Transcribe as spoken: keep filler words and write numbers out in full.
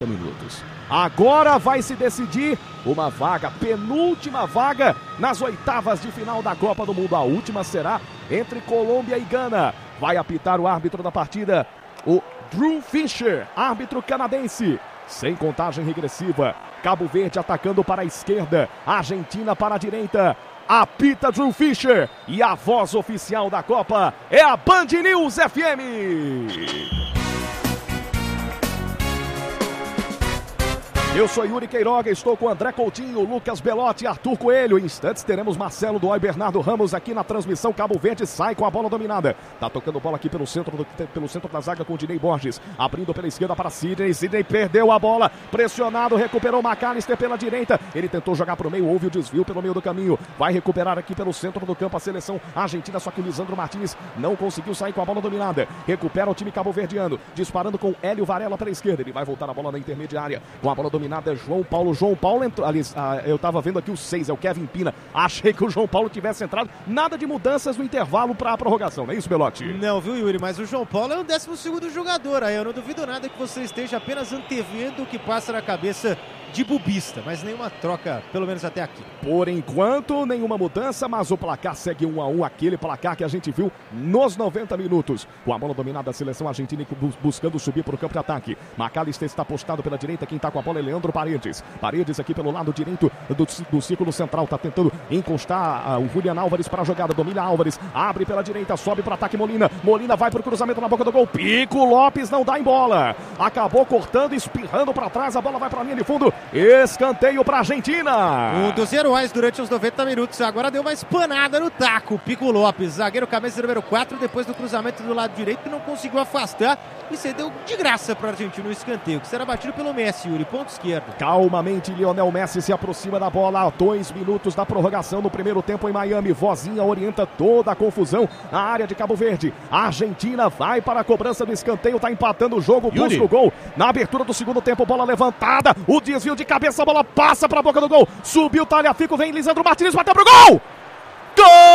minutos. Agora vai se decidir uma vaga, penúltima vaga nas oitavas de final da Copa do Mundo. A última será entre Colômbia e Gana. Vai apitar o árbitro da partida, o Drew Fisher, árbitro canadense. Sem contagem regressiva. Cabo Verde atacando para a esquerda, Argentina para a direita. Apita Drew Fisher e a voz oficial da Copa é a Band News F M. Eu sou Yuri Queiroga, estou com André Coutinho, Lucas Belotti e Arthur Coelho. Em instantes teremos Marcelo Doy e Bernardo Ramos aqui na transmissão. Cabo Verde sai com a bola dominada. Tá tocando bola aqui pelo centro, do, pelo centro da zaga com o Dinei Borges. Abrindo pela esquerda para Sidney. Sidney perdeu a bola. Pressionado, recuperou McAllister pela direita. Ele tentou jogar para o meio, houve o desvio pelo meio do caminho. Vai recuperar aqui pelo centro do campo a seleção argentina, só que o Lisandro Martins não conseguiu sair com a bola dominada. Recupera o time cabo-verdiano, disparando com Hélio Varela pela esquerda. Ele vai voltar a bola na intermediária com a bola dominada. Dominada é João Paulo. João Paulo entrou. Ali, ah, eu tava vendo aqui o seis, é o Kevin Pina. Achei que o João Paulo tivesse entrado. Nada de mudanças no intervalo para a prorrogação, não é isso, Belotti? Não, viu, Yuri? Mas o João Paulo é o décimo segundo jogador. Aí eu não duvido nada que você esteja apenas antevendo o que passa na cabeça de bubista, mas nenhuma troca, pelo menos até aqui. Por enquanto, nenhuma mudança, mas o placar segue um a um, aquele placar que a gente viu nos noventa minutos. Com a bola dominada, a seleção argentina buscando subir para o campo de ataque. McAllister está postado pela direita, quem está com a bola é Leandro Paredes. Paredes aqui pelo lado direito do, do círculo central, está tentando encostar uh, o Julian Álvares para a jogada. Domina Álvares, abre pela direita, sobe para o ataque Molina. Molina vai para o cruzamento na boca do gol. Pico Lopes não dá em bola. Acabou cortando, espirrando para trás, a bola vai para a linha de fundo. Escanteio para a Argentina. Um dos heróis durante os noventa minutos. Agora deu uma espanada no taco. Pico Lopes, zagueiro camisa número quatro, depois do cruzamento do lado direito, que não conseguiu afastar e cedeu de graça para a Argentina o escanteio, que será batido pelo Messi, Yuri, ponto esquerdo. Calmamente, Lionel Messi se aproxima da bola. Dois minutos da prorrogação no primeiro tempo em Miami. Vozinha orienta toda a confusão na área de Cabo Verde. A Argentina vai para a cobrança do escanteio, tá empatando o jogo, Yuri. busca o gol. Na abertura do segundo tempo, bola levantada, o desvio de cabeça, a bola passa para a boca do gol. Subiu, Talhafico, vem Lisandro Martins, bateu pro gol! Gol!